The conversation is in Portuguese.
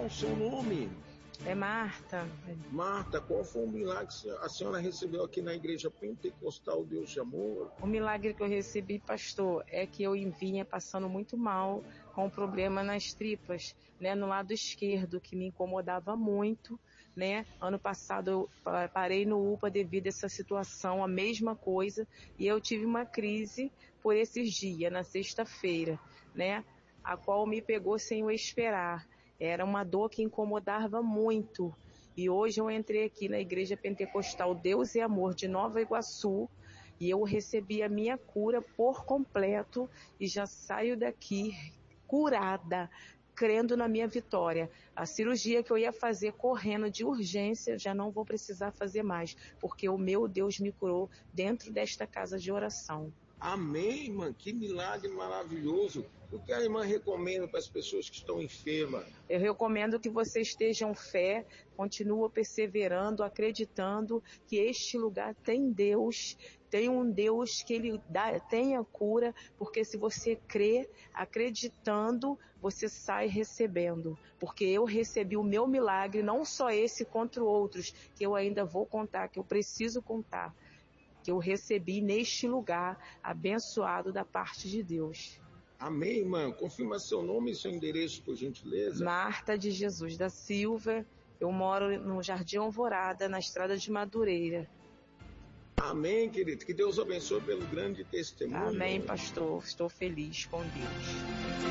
o seu nome? É Marta. Marta, qual foi o milagre que a senhora recebeu aqui na Igreja Pentecostal Deus de Amor? O milagre que eu recebi, pastor, é que eu vinha passando muito mal, com um problema nas tripas, né, no lado esquerdo, que me incomodava muito, né. Ano passado eu parei no UPA devido a essa situação, a mesma coisa, e eu tive uma crise por esses dias, na sexta-feira, né, a qual me pegou sem eu esperar. Era uma dor que incomodava muito. E hoje eu entrei aqui na Igreja Pentecostal Deus e Amor de Nova Iguaçu e eu recebi a minha cura por completo e já saio daqui curada, crendo na minha vitória. A cirurgia que eu ia fazer correndo de urgência, já não vou precisar fazer mais, porque o meu Deus me curou dentro desta casa de oração. Amém, irmã, que milagre maravilhoso. O que a irmã recomenda para as pessoas que estão enfermas? Eu recomendo que vocês tenham fé, continuem perseverando, acreditando que este lugar tem Deus, tem um Deus que Ele tem a cura, porque se você crê, acreditando, você sai recebendo. Porque eu recebi o meu milagre, não só esse contra outros, que eu ainda vou contar, que eu preciso contar, que eu recebi neste lugar abençoado da parte de Deus. Amém, irmã. Confirma seu nome e seu endereço, por gentileza. Marta de Jesus da Silva. Eu moro no Jardim Alvorada, na estrada de Madureira. Amém, querido. Que Deus abençoe pelo grande testemunho. Amém, pastor. Estou feliz com Deus.